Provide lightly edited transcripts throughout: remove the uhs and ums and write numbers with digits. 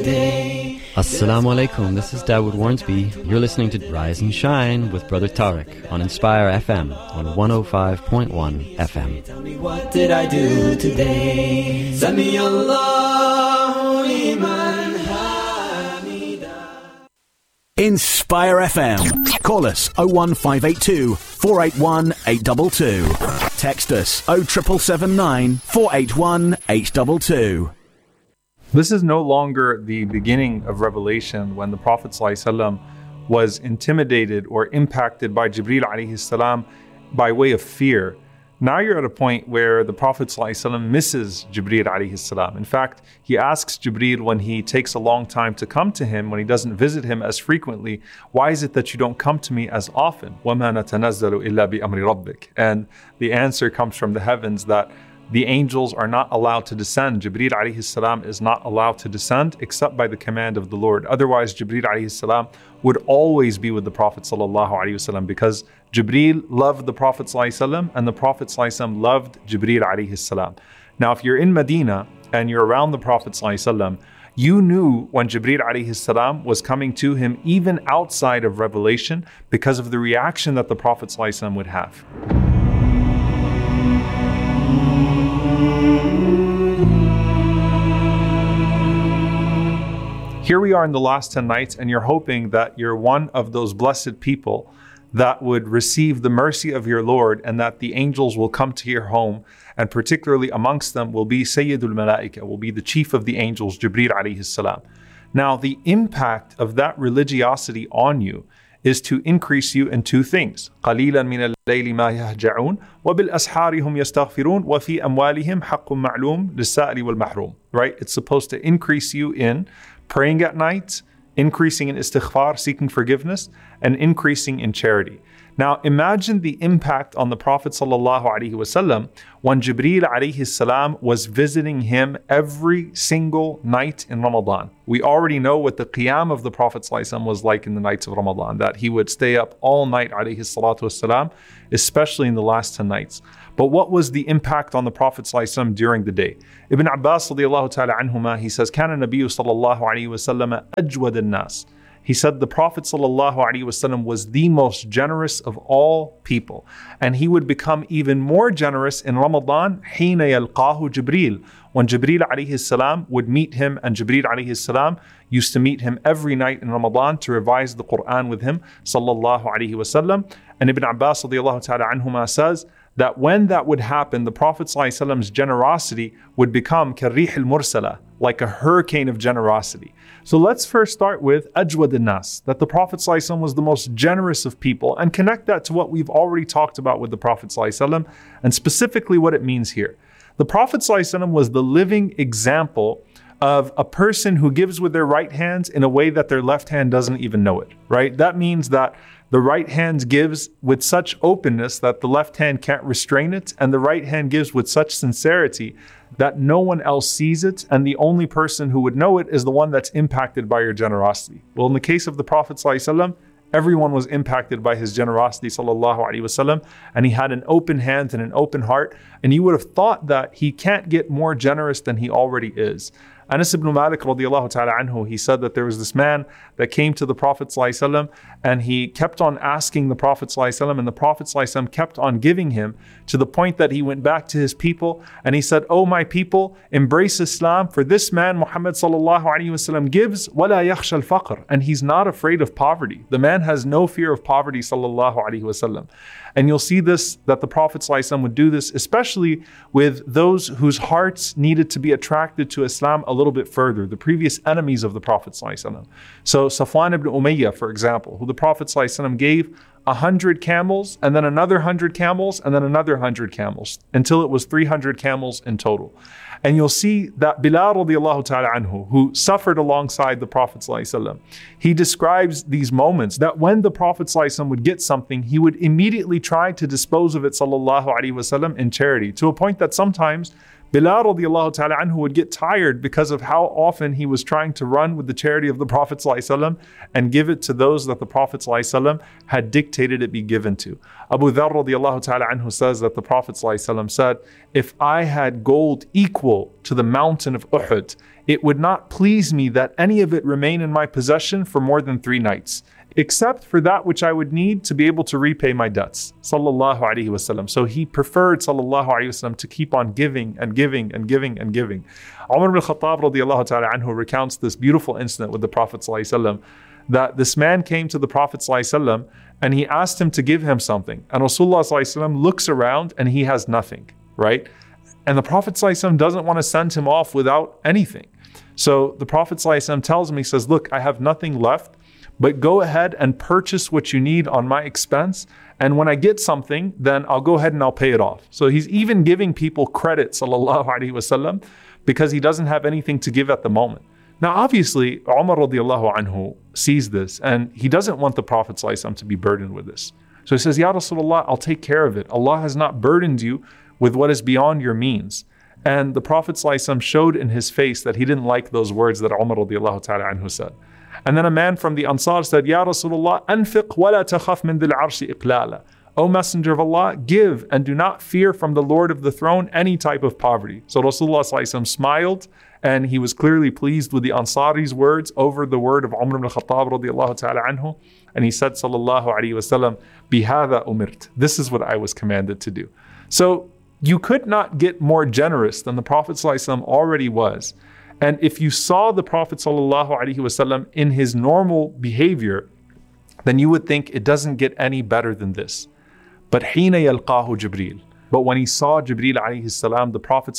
Assalamu alaikum, this is Dawood Warnsby. You're listening to Rise and Shine with Brother Tariq on Inspire FM on 105.1 FM. Tell me, what did I do today? Sami Allahu liman hamida. Inspire FM. Call us 01582 481 822. Text us 07779 481 822. This is no longer the beginning of revelation when the Prophet ﷺ was intimidated or impacted by Jibreel alayhi salam by way of fear. Now you're at a point where the Prophet ﷺ misses Jibreel alayhi salam. In fact, he asks Jibreel when he takes a long time to come to him, when he doesn't visit him as frequently, why is it that you don't come to me as often? وَمَا نَتَنَزَّلُ إِلَّا بِأَمْرِ رَبِّكَ. And the answer comes from the heavens that the angels are not allowed to descend. Jibreel alayhi salam is not allowed to descend except by the command of the Lord. Otherwise, Jibreel alayhi salam would always be with the Prophet sallallahu alaihi wasallam, because Jibreel loved the Prophet sallallahu alaihi wasallam and the Prophet sallallahu alaihi wasallam loved Jibreel alayhi salam. Now, if you're in Medina and you're around the Prophet sallallahu alaihi wasallam, you knew when Jibreel alayhi salam was coming to him, even outside of revelation, because of the reaction that the Prophet sallallahu alaihi wasallam would have. Here we are in the last 10 nights, and you're hoping that you're one of those blessed people that would receive the mercy of your Lord, and that the angels will come to your home, and particularly amongst them will be Sayyidul Malaika, will be the chief of the angels, Jibreel alayhi salam. Now, the impact of that religiosity on you is to increase you in two things. قَلِيلًا مِنَ اللَّيْلِ مَا يَهْجَعُونَ وَبِالْأَسْحَارِ هُمْ يَسْتَغْفِرُونَ وَفِي أَمْوَالِهِمْ حَقٌّ مَعْلُومٌ لِلسَّائِلِ وَالْمَحْرُومِ. Right? It's supposed to increase you in praying at night, increasing in istighfar, seeking forgiveness, and increasing in charity. Now, imagine the impact on the Prophet ﷺ when Jibreel alayhi salam was visiting him every single night in Ramadan. We already know what the qiyam of the Prophet ﷺ was like in the nights of Ramadan, that he would stay up all night alayhi salatu wasalam, especially in the last 10 nights. But what was the impact on the Prophet ﷺ during the day? Ibn Abbas radiallahu ta'ala anhuma, he says, كان النبي صلى الله عليه وسلم أجود الناس. He said the Prophet ﷺ was the most generous of all people. And he would become even more generous in Ramadan, حين يلقاه جبريل, when Jibreel alayhi salam would meet him, and Jibreel alayhi salam used to meet him every night in Ramadan to revise the Quran with him, sallallahu alayhi wasallam. And Ibn Abbas radiallahu ta'ala anhuma says that when that would happen, the Prophet ﷺ's generosity would become كَالرِّيحِ الْمُرْسَلَةِ, like a hurricane of generosity. So let's first start with أَجْوَدِ النَّاسِ, that the Prophet ﷺ was the most generous of people, and connect that to what we've already talked about with the Prophet ﷺ, and specifically what it means here. The Prophet ﷺ was the living example of a person who gives with their right hands in a way that their left hand doesn't even know it, right? That means that the right hand gives with such openness that the left hand can't restrain it, and the right hand gives with such sincerity that no one else sees it, and the only person who would know it is the one that's impacted by your generosity. Well, in the case of the Prophet ﷺ, everyone was impacted by his generosity, sallallahu alaihi wasallam, and he had an open hand and an open heart, and you would have thought that he can't get more generous than he already is. Anas ibn Malik radiallahu ta'ala anhu, he said that there was this man that came to the Prophet ﷺ, and he kept on asking the Prophet ﷺ, and the Prophet ﷺ kept on giving him, to the point that he went back to his people and he said, "Oh my people, embrace Islam, for this man Muhammad sallallahu alaihi wasallam gives وَلَا يَخْشَى الْفَقْرِ, and he's not afraid of poverty. The man has no fear of poverty sallallahu alaihi wasallam." And you'll see this, that the Prophet ﷺ would do this, especially with those whose hearts needed to be attracted to Islam a little bit further, the previous enemies of the Prophet ﷺ. So Safwan ibn Umayyah, for example, who the Prophet ﷺ gave 100 camels, and then another 100 camels, and then another 100 camels, until it was 300 camels in total. And you'll see that Bilal radiallahu ta'ala anhu, who suffered alongside the Prophet ﷺ, he describes these moments that when the Prophet ﷺ would get something, he would immediately try to dispose of it sallallahu alaihi wasallam in charity, to a point that sometimes Bilal radiallahu ta'ala anhu would get tired because of how often he was trying to run with the charity of the Prophet ﷺ and give it to those that the Prophet ﷺ had dictated it be given to. Abu Dharr radiallahu ta'ala anhu says that the Prophet ﷺ said, if I had gold equal to the mountain of Uhud, it would not please me that any of it remain in my possession for more than 3 nights, except for that which I would need to be able to repay my debts. Sallallahu alaihi wasallam. So he preferred sallallahu alaihi wasallam to keep on giving and giving and giving and giving. Umar ibn Khattab radiallahu ta'ala anhu recounts this beautiful incident with the Prophet sallallahu alaihi wasallam, that this man came to the Prophet sallallahu alaihi wasallam and he asked him to give him something. And Rasulullah sallallahu alaihi wasallam looks around and he has nothing, right? And the Prophet sallallahu alaihi wasallam doesn't want to send him off without anything. So the Prophet sallallahu alaihi wasallam tells him, he says, look, I have nothing left, but go ahead and purchase what you need on my expense. And when I get something, then I'll go ahead and I'll pay it off. So he's even giving people credit, sallallahu alaihi wasallam, because he doesn't have anything to give at the moment. Now, obviously, Umar radiallahu anhu sees this and he doesn't want the Prophet sallallahu alaihi wasallam to be burdened with this. So he says, Ya Rasulullah, I'll take care of it. Allah has not burdened you with what is beyond your means. And the Prophet sallallahu alaihi wasallam showed in his face that he didn't like those words that Umar radiallahu ta'ala anhu said. And then a man from the Ansar said, Ya Rasulullah, anfiq wa la takhaf min dhil arshi iqlala. O Messenger of Allah, give and do not fear from the Lord of the throne any type of poverty. So Rasulullah sallallahu alaihi wasallam smiled and he was clearly pleased with the Ansari's words over the word of Umar ibn Khattab radiallahu ta'ala anhu. And he said, sallallahu alaihi wasallam, bihadha umirt. This is what I was commanded to do. So you could not get more generous than the Prophet sallallahu alaihi wasallam already was. And if you saw the Prophet ﷺ in his normal behavior, then you would think it doesn't get any better than this. But حين يلقاه جبريل. But when he saw Jibreel alayhi salam, the Prophet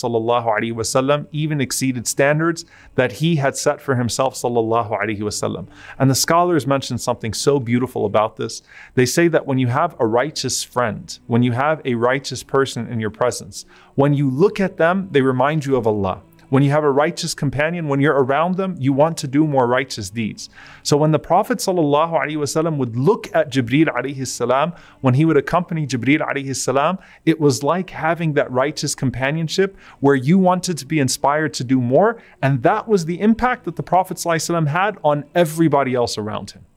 ﷺ even exceeded standards that he had set for himself sallallahu alaihi wasallam. And the scholars mention something so beautiful about this. They say that when you have a righteous friend, when you have a righteous person in your presence, when you look at them, they remind you of Allah. When you have a righteous companion, when you're around them, you want to do more righteous deeds. So when the Prophet ﷺ would look at Jibreel alayhi salam, when he would accompany Jibreel alayhi salam, it was like having that righteous companionship where you wanted to be inspired to do more. And that was the impact that the Prophet ﷺ had on everybody else around him.